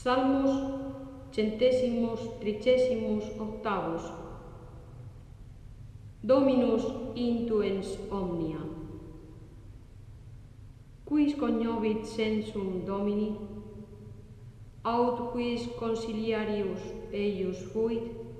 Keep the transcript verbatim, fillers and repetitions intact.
Salmus centesimus trigesimus octavus. Dominus intuens omnia. Quis cognovit sensum Domini? Aut quis consiliarius eius fuit?